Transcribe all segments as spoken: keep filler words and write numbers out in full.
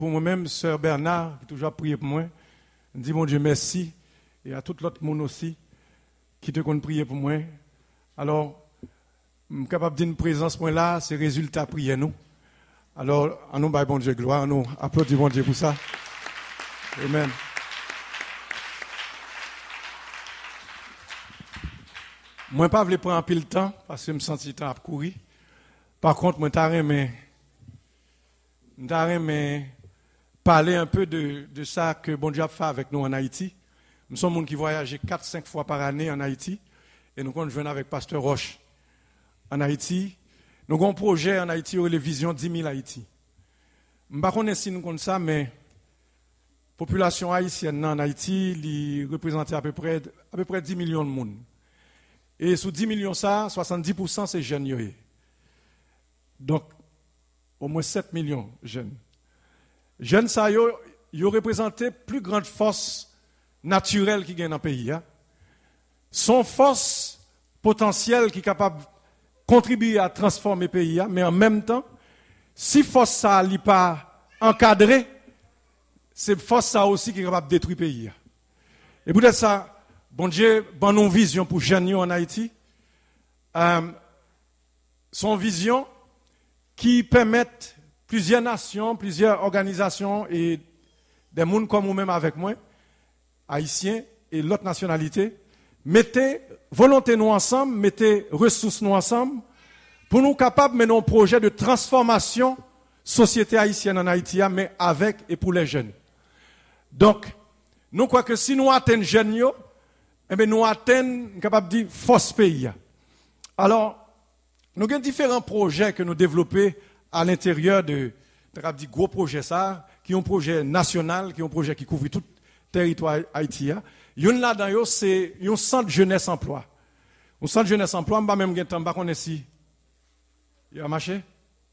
pour moi-même, Sœur Bernard, qui toujours prié pour moi. Je dis, mon Dieu, merci. Et à tout l'autre monde aussi, qui te compte prier pour moi. Alors, je suis capable d'une présence point là, c'est résultat prier nous. Alors, à nous, bon Dieu, gloire, à nous, applaudissons bon Dieu pour ça. Amen. Moi, je ne vais pas prendre un peu de temps, parce que je me sens le temps à courir. Par contre, moi, je vais parler un peu de, de ça que bon Dieu a fait avec nous en Haïti. Nous sommes des gens qui voyagent quatre cinq fois par année en Haïti. Et nous venons avec Pasteur Roche en Haïti. Nous avons un projet en Haïti, la vision dix mille Haïti. Je ne sais pas si nous connaissons ça, mais la population haïtienne en Haïti représente à peu près, à peu près dix millions de monde. Et sur dix millions, ça, soixante-dix pour cent c'est jeunes. Donc, au moins sept millions de jeunes. Jeunes, ça, ils représentent plus grande force naturelle qui gagne dans le pays. Hein. Son force potentielle qui est capable de contribuer à transformer le pays, hein, mais en même temps, si force ça n'est pas encadrée, c'est force ça aussi qui est capable de détruire le pays. Hein. Et peut-être ça, bon Dieu, bon nous vision pour jeunes en Haïti. Euh, son vision qui permettent plusieurs nations, plusieurs organisations et des gens comme vous-même avec moi, haïtiens et l'autre nationalité, mettez volonté nous ensemble, mettez ressources nous ensemble, pour nous capables de mener un projet de transformation société haïtienne en Haïti, mais avec et pour les jeunes. Donc, nous croyons que si nous atteignons les jeunes, eh bien, nous atteignons, capable de dire, force pays. Alors, nous avons différents projets que nous développons à l'intérieur de, de gros projets ça, qui sont un projet national, qui est un projet qui couvre tout le territoire haïtien. Il y en a là-dedans, c'est un centre jeunesse emploi. Un centre jeunesse emploi, je ne sais même pas si on est ici. Il a marché?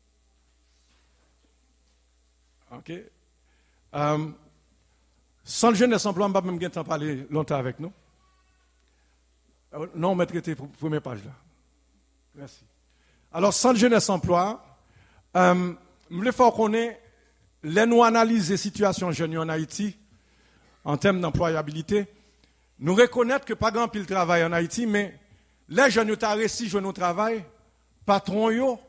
OK. Um, centre jeunesse emploi, je ne sais même pas parler longtemps avec nous. Non, on va traiter la première page là. Merci. Alors, centre jeunesse emploi, euh, je voulais faire connaître, les nous analyser la situation jeunes en Haïti, en termes d'employabilité, nous reconnaître que pas grand pile travail en Haïti, mais les jeunes qui ont réussi à travail, patron yo,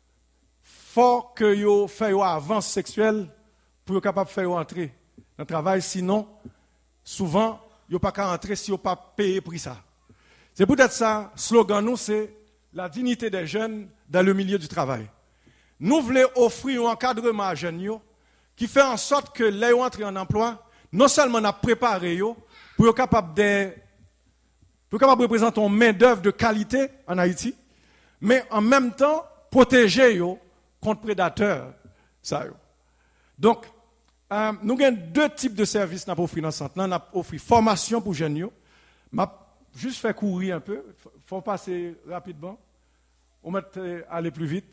faut que yo fait une avance sexuelle pour être capable de faire entrer dans le travail, sinon, souvent, yo pas qu'à entrer si yo pas payé pour ça. C'est peut-être ça, slogan nous, c'est la dignité des jeunes dans le milieu du travail. Nous voulons offrir un encadrement à jeunes qui fait en sorte que les entrés en emploi, non seulement on a préparé yo, pour être capable de, pour être capable de représenter une main-d'œuvre de qualité en Haïti, mais en même temps protéger yo contre prédateurs. Ça yo. Donc, euh, nous avons deux types de services dans le centre. Nous avons offert formation pour jeunes yo. Juste faire courir un peu, il faut passer rapidement, on va aller plus vite.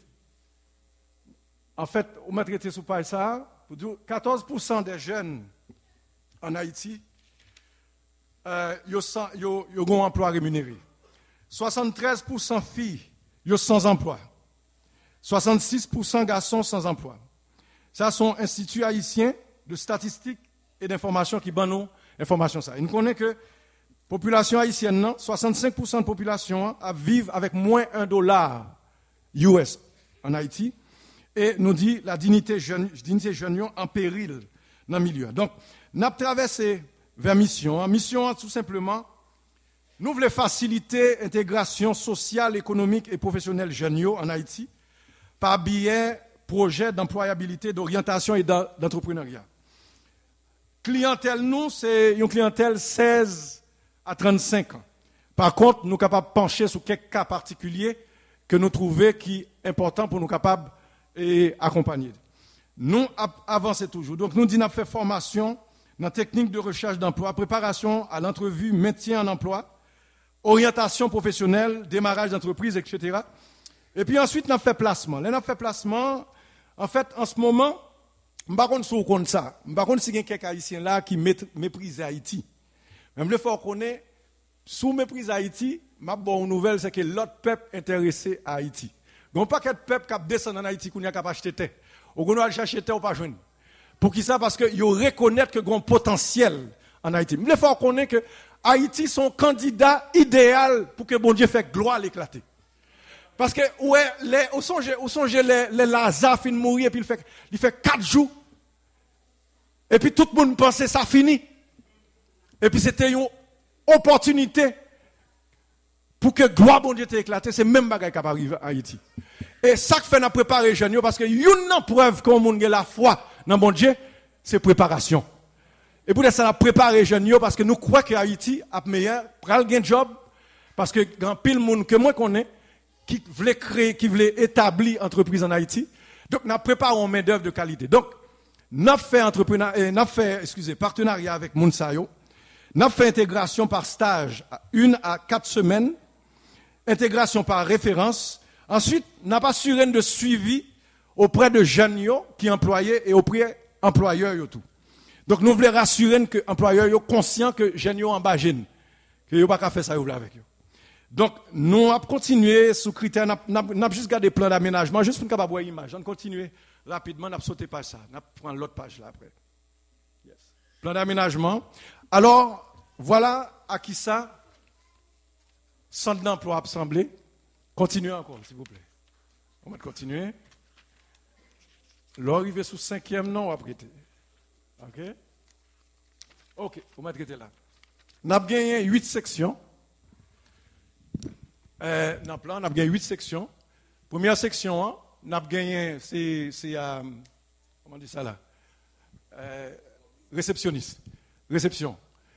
En fait, on va traiter sur page ça, quatorze pour cent des jeunes en Haïti, euh, ils ont un emploi rémunéré. soixante-treize pour cent filles, ils sont sans emploi. soixante-six pour cent garçons sans emploi. Ça sont instituts haïtiens de statistiques et d'informations qui donnent nous information ça. Nous connaissons que population haïtienne, non, soixante-cinq pour cent de la population hein, vivent avec moins un dollar U S en Haïti. Et nous dit la dignité jeune, dignité jeune en péril dans le milieu. Donc, nous avons traversé vers mission. Mission, tout simplement, nous voulons faciliter l'intégration sociale, économique et professionnelle jeunes en Haïti par biais projet d'employabilité, d'orientation et d'entrepreneuriat. Clientèle, nous, c'est une clientèle seize à trente-cinq ans. Par contre, nous sommes capables de pencher sur quelques cas particuliers que nous trouvons qui sont importants pour nous capables d'accompagner. Nous avançons toujours. Donc, nous disons, nous fait formation dans la technique de recherche d'emploi, préparation à l'entrevue, maintien en emploi, orientation professionnelle, démarrage d'entreprise, et cetera. Et puis ensuite, nous avons fait placement. Là, nous avons fait placement. En fait, en ce moment, je ne sais pas si vous connaissez ça. Je ne sais pas si il y a quelques Haïtiens là qui méprisent Haïti. Mais je veux connaître, sous méprise Haïti, ma bonne nouvelle, c'est que l'autre peuple intéressé à Haïti. Il n'y a pas qu'un peuple qui descend en Haïti qui n'a pas acheté terre. Ou qu'on va chercher terre ou pas joindre. Pour qui ça? Parce qu'ils reconnaissent que un potentiel en Haïti. Il faut reconnaître que Haïti son candidat idéal pour que bon Dieu fasse gloire l'éclater. Parce que ouais, les, au songe, au songe les, les Lazare fin mourir et puis il fait, il fait quatre jours. Et puis tout le monde pensait ça fini. Et puis c'était une opportunité pour que gloire bon Dieu t'éclate. C'est même bagaille qui va arriver à Haïti. Et ça que fait n'a préparer jeunes parce que une preuve qu'on monde la foi dans bon Dieu, c'est préparation. Et pour ça, on a préparé les jeunes parce que nous croyons que Haïti a meilleur, pral gain job, parce que grand pile monde que moi connais, qui voulait créer, qui voulait établir entreprise en Haïti. Donc, nous préparons une main-d'œuvre de qualité. Donc, nous avons fait entrepreneur, nous fait, excusez, partenariat avec Mounsayo. Nous avons fait intégration par stage, une à quatre semaines, intégration par référence. Ensuite, nous avons assuré de suivi auprès de jeunes qui employaient et auprès d'employeurs et tout. Donc, nous voulons rassurer que les employeurs sont conscients que les jeunes sont en bas jeunes, que ils ne peuvent pas faire ça avec eux. Donc, nous avons continué sous critères, nous avons juste gardé plan d'aménagement, juste pour nous avoir une image. On continue rapidement, nous avons sauté par ça. Nous prenons l'autre page là après. Yes. Plan d'aménagement. Alors, voilà à qui ça, centre d'emploi assemblé. Continuez encore, s'il vous plaît. On va continuer. L'arrivée sous cinquième nom, on va prêter. OK? OK, on va traiter là. Nous avons gagné huit sections. Euh, dans le plan, on a gagné huit sections. Première section, hein, on a gagné, c'est, c'est euh, comment on dit ça là? Euh, réceptionniste. Réception.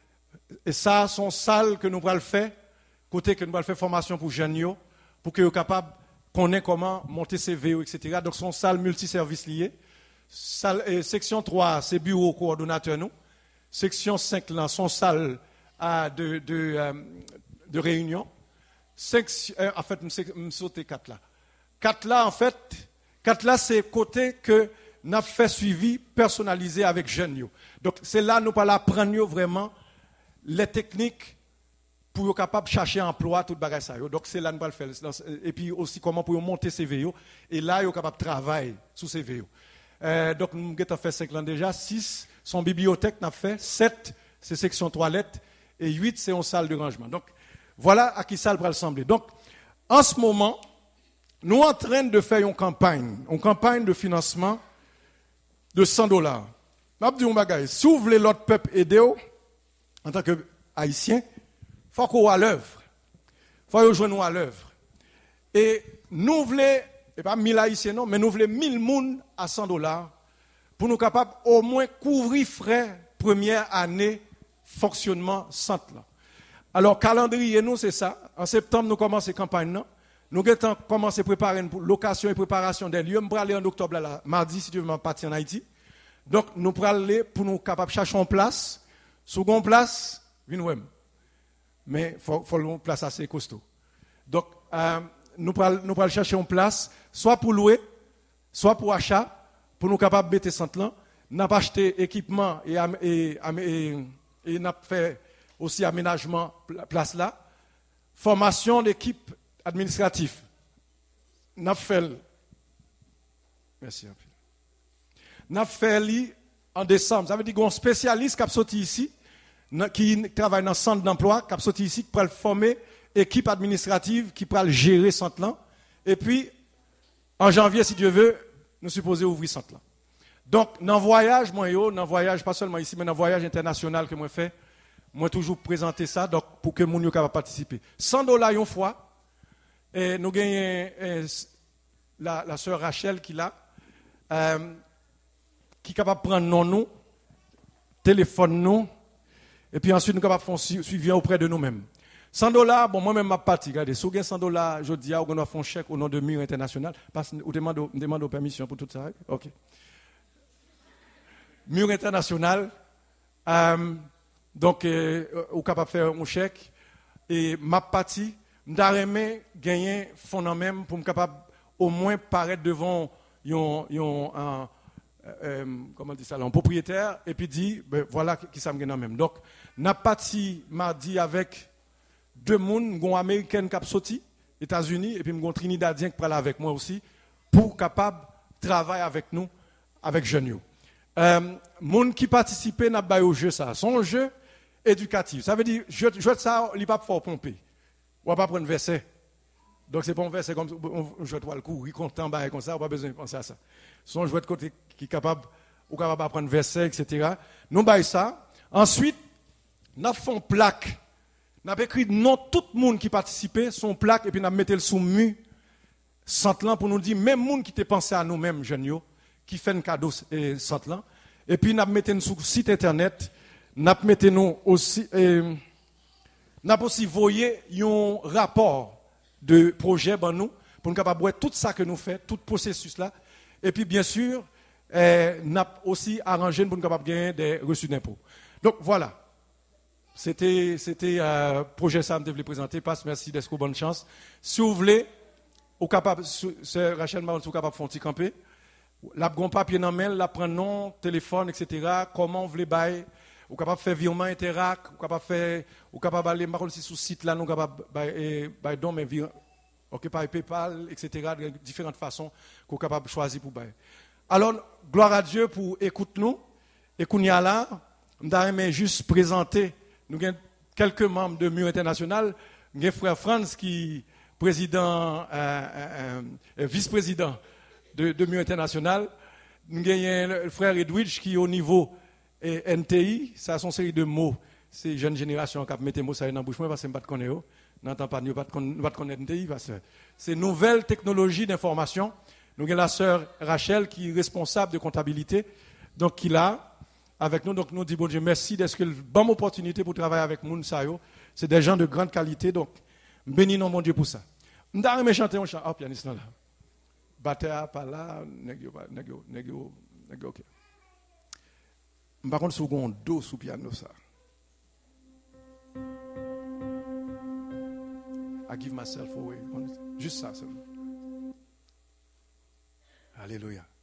Et ça, sont salles que nous allons faire, côté que nous allons faire formation pour jeunes, pour qu'ils soient capables de connaître comment monter C V, et cetera. Donc, sont salles multiservices liées. Salle, euh, section trois, c'est bureau coordonnateur, nous. Section cinq, là, sont salles euh, de, de, euh, de réunion. Section, euh, en fait, je sauté quatre là. Quatre là, en fait, quatre là, c'est côté que nous avons fait suivi personnalisé avec jeunes. Donc, c'est là nous allons apprendre vraiment les techniques pour être capable de chercher un emploi, tout bagage ça. Donc, c'est là nous allons faire. Et puis aussi, comment pour monter C V. Et là, nous sommes capables de travailler sur C V. Euh, donc, nous avons fait cinq ans déjà. six, son bibliothèque, nous avons fait. sept, c'est section toilette. Et huit, c'est une salle de rangement. Donc, voilà à qui ça va ressembler. Donc, en ce moment, nous sommes en train de faire une campagne, une campagne de financement de cent dollars. Je vais vous dire un bagage. Si vous voulez l'autre peuple aider, en tant qu'Haïtien, il faut qu'on soit à l'œuvre. Il faut qu'on joue à l'œuvre. Et nous voulons, et pas mille Haïtiens, non, mais nous voulons mille personnes à cent dollars pour nous capables au moins couvrir frais première année fonctionnement centre là. Alors, calendrier, nous, c'est ça. En septembre, nous commençons la campagne. Non? Nous avons commencé à préparer une location et préparation des lieux. Nous allons aller en octobre, là, mardi, si tu veux partir en Haïti. Donc, nous allons aller pour nous capables de chercher une place. Seconde place, venez. Mais il faut, faut une place assez costaud. Donc, euh, nous allons nous chercher une place, soit pour louer, soit pour achat, pour nous capables de mettre centre là. Nous avons acheté équipement et, et, et, et nous avons fait aussi aménagement place là, formation d'équipe administrative. N'a fait merci. N'a fait en décembre. Ça veut dire qu'on spécialiste qui a sorti ici, qui travaille dans le centre d'emploi, qui a sorti ici, qui peut former équipe administrative, qui peut gérer centre là. Et puis en janvier, si Dieu veut, nous supposons ouvrir centre là. Donc dans le voyage, moi yo, dans le voyage pas seulement ici, mais dans le voyage international que moi fais. Moi, toujours présenter ça donc, pour que mon yo capable participer. cent dollars une fois. Et nous gagnons la, la sœur Rachel qui l'a, euh, qui est capable de prendre nos noms, téléphone nous, et puis ensuite nous sommes capables de faire un suivi auprès de nous-mêmes. cent dollars, bon, moi-même, ma partie, regardez, si vous avez cent dollars, je dis, on doit faire un chèque au nom de Mur International, parce que vous demandez, demandez permission pour tout ça. OK. Mur International, euh, donc, euh, vous êtes capable de faire un chèque. Et ma partie, je vais gagner fond en même pour me capable au moins paraître devant un, un, euh, comment on dit ça, un propriétaire et puis dire, ben, voilà qui ça me gagne en même. Donc, je parti mardi avec deux personnes, un Américain qui a sorti, États-Unis, et puis un Trinidadien qui parle avec moi aussi, pour capable de travailler avec nous, avec jeunes. Euh, monde qui participent n'a pas au jeu ça. Son jeu éducatif. Ça veut dire, je joue ça, il n'est pas fort pomper. On va pas prendre verset. Donc c'est pas un verset comme on joue le coup, il content bah comme ça, on pas besoin de penser à ça. Son joueur de côté qui est capable ou capable d'apprendre verset, et cetera. Nous bail ça. Ensuite, nous faisons plaque. Nous avons écrit non tout le monde qui participait, son plaque, et puis nous mettons le sous mu, centlan pour nous dire, même monde qui t'a pensé à nous-mêmes, jeunes, qui fait un cadeau et centlan. Et puis nous mettons sur le site internet, nous mettons aussi, euh, nous aussi voyé un rapport de projet ben nous, pour nous capable voir tout ça que nous faisons, tout le processus là. Et puis bien sûr, euh, nous avons aussi arrangé pour nous capable gagner des reçus d'impôts. Donc voilà. C'était c'était euh, projet ça me devait présenter. Passe merci d'être bonne chance. Si vous voulez, au capable c'est Rachel Maron capable de faire un petit camper. La gon papier dans mail, la prendre nom, téléphone, et cetera. Comment vous voulez bailler, ou capable de faire virement Interac, ou capable faire, ou capable aller marron si sur site là, nous capable bailler bailler don mais OK par PayPal, et cetera. De différentes façons qu'on capable choisir pour bailler. Alors gloire à Dieu pour écoute nous. Et qu'on y a là, m'aimerais juste présenter. Nous avons quelques membres de Mur International. Nous avons frère Franz qui président, euh, euh, euh, vice-président de, de Mur International. Nous avons le frère Edwidge qui est au niveau eh, N T I. Ça, c'est une série de mots. C'est jeune génération qui met des mots ça dans la bouche parce que je ne connais pas. N'entends pas, nous ne pas connaître N T I parce que c'est nouvelle technologie d'information. Nous avons la sœur Rachel qui est responsable de comptabilité. Donc, qui là avec nous. Donc, nous disons, bon Dieu, merci d'être une bonne opportunité pour travailler avec nous. C'est des gens de grande qualité. Donc, bénis nous, mon Dieu, pour ça. Nous allons chanter un chant. Ah, pianiste là. Batteur, pas là. Négio, négio, négio, négio, ok. Par contre, second do sous piano, ça. I give myself away. Juste ça, seulement. Alléluia.